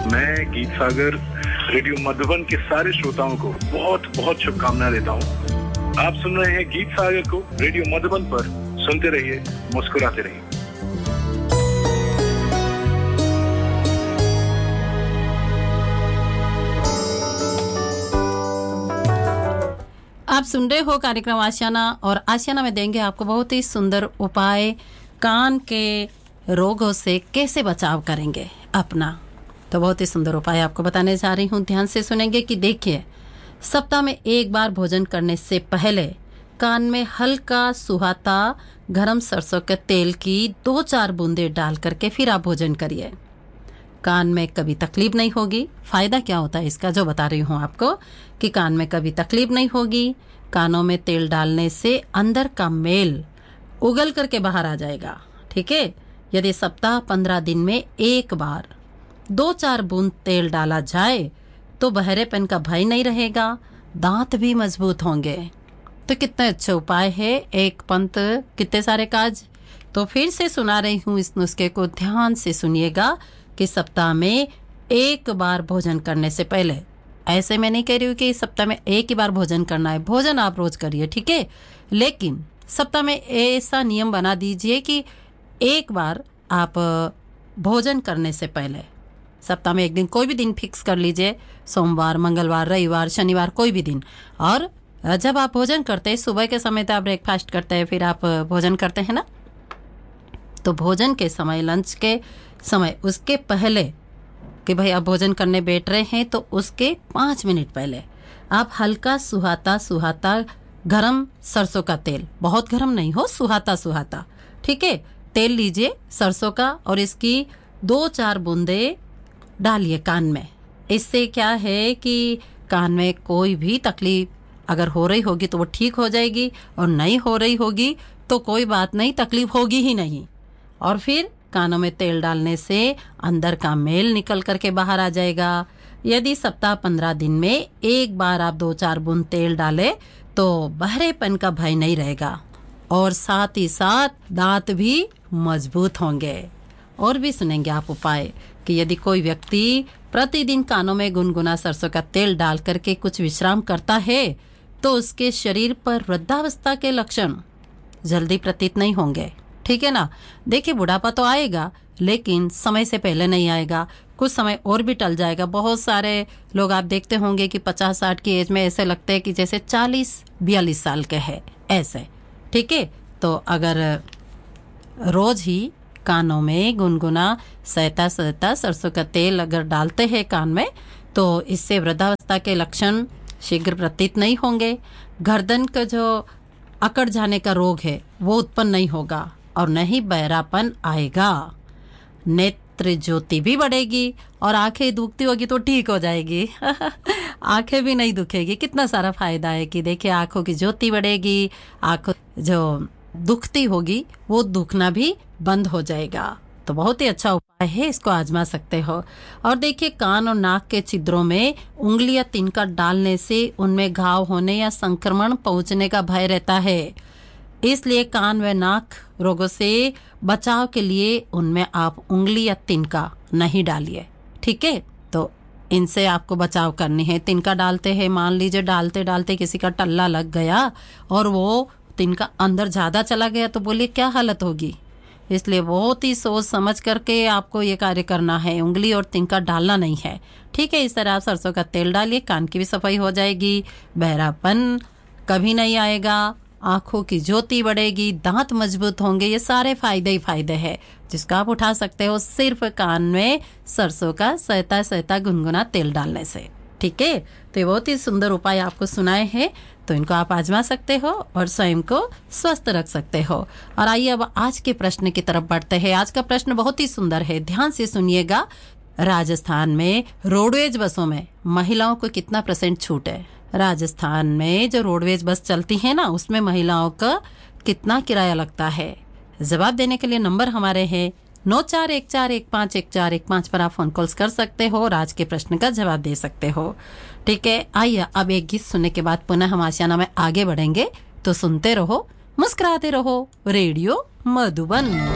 मैं गीत सागर रेडियो मधुबन के सारे श्रोताओं को बहुत बहुत शुभकामनाएं देता हूँ। आप सुन रहे हैं गीत सागर को रेडियो मधुबन पर। सुनते रहिए, मुस्कुराते रहिए। आप सुन रहे हो कार्यक्रम आशियाना, और आशियाना में देंगे आपको बहुत ही सुंदर उपाय कान के रोगों से कैसे बचाव करेंगे अपना। तो बहुत ही सुंदर उपाय आपको बताने जा रही हूँ, ध्यान से सुनेंगे। कि देखिए, सप्ताह में एक बार भोजन करने से पहले कान में हल्का सुहाता गरम सरसों के तेल की 2-4 बूंदे डाल करके फिर आप भोजन करिए। कान में कभी तकलीफ नहीं होगी। फायदा क्या होता है इसका, जो बता रही हूँ आपको, कि कान में कभी तकलीफ नहीं होगी। कानों में तेल डालने से अंदर का मेल उगल करके बाहर आ जाएगा। ठीक है, यदि सप्ताह 15 दिन में एक बार 2-4 बूंद तेल डाला जाए तो बहरेपन का भय नहीं रहेगा, दांत भी मजबूत होंगे। तो कितने अच्छे उपाय है, एक पंथ कितने सारे काज। तो फिर से सुना रही हूँ इस नुस्खे को, ध्यान से सुनिएगा। कि सप्ताह में एक बार भोजन करने से पहले, ऐसे मैं नहीं कह रही हूँ कि सप्ताह में एक ही बार भोजन करना है, भोजन आप रोज करिए, ठीक है, लेकिन सप्ताह में ऐसा नियम बना दीजिए कि एक बार आप भोजन करने से पहले, सप्ताह में एक दिन, कोई भी दिन फिक्स कर लीजिए, सोमवार, मंगलवार, रविवार, शनिवार, कोई भी दिन। और जब आप भोजन करते हैं, सुबह के समय तो आप ब्रेकफास्ट करते हैं, फिर आप भोजन करते हैं ना, तो भोजन के समय, लंच के समय, उसके पहले कि भाई आप भोजन करने बैठ रहे हैं, तो उसके 5 मिनट पहले आप हल्का सुहाता गरम सरसों का तेल, बहुत गरम नहीं हो, सुहाता, ठीक है, तेल लीजिए सरसों का, और इसकी 2-4 बूंदे डालिए कान में। इससे क्या है कि कान में कोई भी तकलीफ अगर हो रही होगी तो वो ठीक हो जाएगी, और नहीं हो रही होगी तो कोई बात नहीं, तकलीफ होगी ही नहीं। और फिर कानों में तेल डालने से अंदर का मेल निकल करके बाहर आ जाएगा। यदि सप्ताह 15 दिन में एक बार आप 2-4 बूंद तेल डालें तो बहरेपन का भय नहीं रहेगा, और साथ ही साथ दांत भी मजबूत होंगे। और भी सुनेंगे आप उपाय कि यदि कोई व्यक्ति प्रतिदिन कानों में गुनगुना सरसों का तेल डाल करके कुछ विश्राम करता है तो उसके शरीर पर वृद्धावस्था के लक्षण जल्दी प्रतीत नहीं होंगे। ठीक है ना। देखिए, बुढ़ापा तो आएगा लेकिन समय से पहले नहीं आएगा, कुछ समय और भी टल जाएगा। बहुत सारे लोग आप देखते होंगे कि 50-60 की एज में ऐसे लगते हैं कि जैसे 40-42 साल के हैं, ऐसे। ठीक है, तो अगर रोज ही कानों में गुनगुना सहता सरसों का तेल अगर डालते हैं कान में, तो इससे वृद्धावस्था के लक्षण शीघ्र प्रतीत नहीं होंगे। गर्दन का जो अकड़ जाने का रोग है वो उत्पन्न नहीं होगा, और न ही बहरापन आएगा। नेत्र ज्योति भी बढ़ेगी, और आंखें दुखती होगी तो ठीक हो जाएगी आंखें भी नहीं दुखेगी। कितना सारा फायदा है कि देखिए, आंखों की ज्योति बढ़ेगी, आंखों जो दुखती होगी वो दुखना भी बंद हो जाएगा। तो बहुत ही अच्छा उपाय है, इसको आजमा सकते हो। और देखिए, कान और नाक के छिद्रों में उंगलियां तिनका डालने से उनमें घाव होने या संक्रमण पहुंचने का भय रहता है। इसलिए कान व नाक रोगों से बचाव के लिए उनमें आप उंगली या तिनका नहीं डालिए। ठीक है, तो इनसे आपको बचाव करनी है। तिनका डालते हैं, मान लीजिए डालते डालते किसी का टल्ला लग गया और वो तिनका अंदर ज्यादा चला गया, तो बोलिए क्या हालत होगी। इसलिए बहुत ही सोच समझ करके आपको ये कार्य करना है, उंगली और तिनका डालना नहीं है। ठीक है, इस तरह आप सरसों का तेल डालिए, कान की भी सफाई हो जाएगी, बहरापन कभी नहीं आएगा, आंखों की ज्योति बढ़ेगी, दांत मजबूत होंगे। ये सारे फायदे ही फायदे हैं जिसका आप उठा सकते हो सिर्फ कान में सरसों का सहता गुनगुना तेल डालने से। ठीक है, तो ये बहुत ही सुंदर उपाय आपको सुनाए हैं, तो इनको आप आजमा सकते हो और स्वयं को स्वस्थ रख सकते हो। और आइए अब आज के प्रश्न की तरफ बढ़ते हैं। आज का प्रश्न बहुत ही सुंदर है, ध्यान से सुनिएगा। राजस्थान में रोडवेज बसों में महिलाओं को कितना % छूट है? राजस्थान में जो रोडवेज बस चलती है ना, उसमें महिलाओं का कितना किराया लगता है? जवाब देने के लिए नंबर हमारे हैं 9414151415 पर आप फोन कॉल्स कर सकते हो और आज के प्रश्न का जवाब दे सकते हो। ठीक है, आइए अब एक गीत सुनने के बाद पुनः हम आशियाना में आगे बढ़ेंगे। तो सुनते रहो, मुस्कुराते रहो, रेडियो मधुबन।